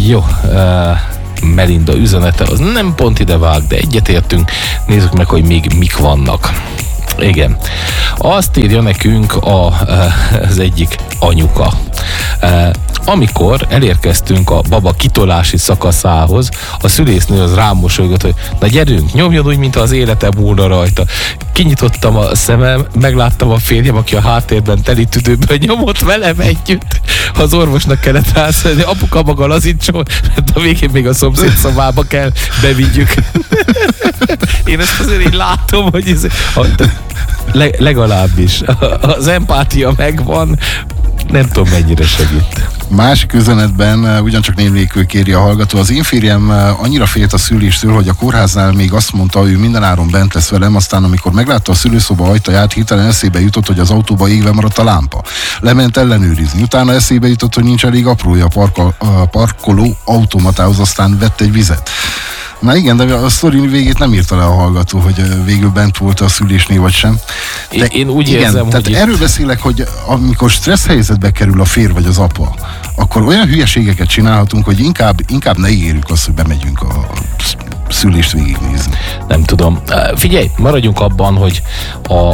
Jó, Melinda üzenete az nem pont ide vág, de egyetértünk. Nézzük meg, hogy még mik vannak. Igen. Azt írja nekünk az egyik anyuka. Amikor elérkeztünk a baba kitolási szakaszához, a szülésznő az rám mosolygott, hogy na gyerünk, nyomjon úgy, mint az élete múlna rajta. Kinyitottam a szemem, megláttam a férjem, aki a háttérben teli tüdőből nyomott velem együtt. Az orvosnak kellett rászólni, apuka maga lazítson, mert a végén még a szomszéd szobába kell bevigyük. Én ezt azért így látom, hogy legalábbis az empátia megvan, nem tudom mennyire segít. Másik üzenetben ugyancsak név nélkül kéri a hallgató. Az én férjem annyira félt a szüléstől, hogy a kórháznál még azt mondta, ő mindenáron bent lesz velem, aztán amikor meglátta a szülőszoba ajtaját, hirtelen eszébe jutott, hogy az autóba égve maradt a lámpa. Lement ellenőrizni. Utána eszébe jutott, hogy nincs elég aprója a parkoló automatához, aztán vett egy vizet. Na igen, de a sztori végét nem írta le a hallgató, hogy végül bent volt a szülésnél vagy sem. De én úgy igen, érzem, tehát hogy erről beszélek, hogy amikor stressz helyzetbe kerül a férj vagy az apa, akkor olyan hülyeségeket csinálhatunk, hogy inkább ne ígérjük azt, hogy bemegyünk a szülést végignézni. Nem tudom. Figyelj, maradjunk abban, hogy a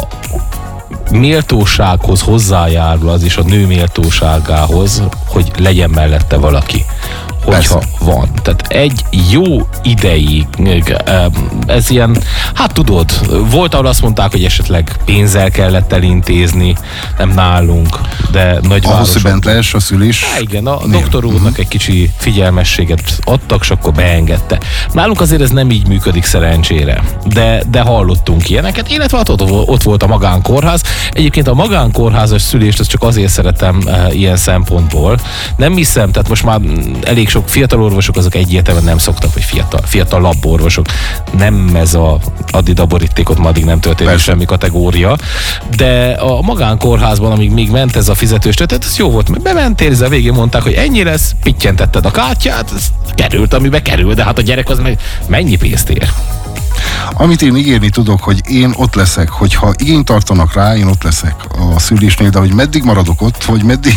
méltósághoz hozzájárul az is, a nő méltóságához, hogy legyen mellette valaki. Hogyha van. Tehát egy jó ideig ez ilyen, hát tudod, volt, ahol azt mondták, hogy esetleg pénzzel kellett elintézni, nem nálunk, de nagyvárosokban. Ahhoz, hogy bent lehess a szülés. Igen, a doktor úrnak egy kicsi figyelmességet adtak, és akkor beengedte. Nálunk azért ez nem így működik szerencsére, de hallottunk ilyeneket, illetve ott volt a magánkórház. Egyébként a magánkórházas szülést azt csak azért szeretem ilyen szempontból. Nem hiszem, tehát most már elég sok fiatal orvosok, azok egyértelműen nem szoktak, hogy fiatalabb orvosok. Nem ez a Adida borítékot, ma addig nem történik semmi kategória. De a magánkórházban, amíg még ment ez a fizetős, tehát ez jó volt, mert bementél, a végén mondták, hogy ennyi lesz, pittyentetted a kártyát, ez került, amibe kerül, de hát a gyerek az meg mennyi pénzt ér? Amit én ígérni tudok, hogy én ott leszek, hogyha igényt tartanak rá, én ott leszek a szülésnél, de hogy meddig maradok ott, hogy meddig...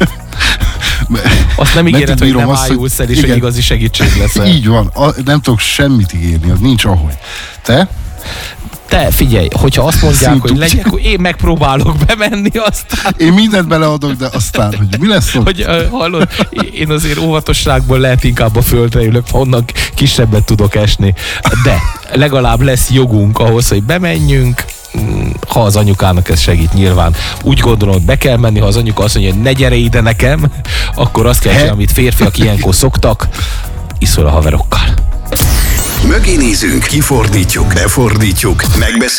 Azt nem ígéred, hogy nem ájulsz el, és hogy igazi segítség leszel. Így van, nem tudok semmit ígérni, az nincs ahogy. Te? Te figyelj, hogyha azt mondják, hogy legyek, akkor én megpróbálok bemenni, aztán... Én mindent beleadok, de aztán, hogy mi lesz ott? Hogy hallod, én azért óvatosságból lehet inkább a földre ülök, onnan kisebbet tudok esni. De legalább lesz jogunk ahhoz, hogy bemenjünk, ha az anyukának ez segít nyilván. Úgy gondolom, hogy be kell menni, ha az anyuka azt mondja, hogy ne gyere ide nekem, akkor azt kell csinálni, amit férfiak ilyenkor szoktak, iszol a haverokkal. Mögé nézünk, kifordítjuk, befordítjuk, megbeszéljük.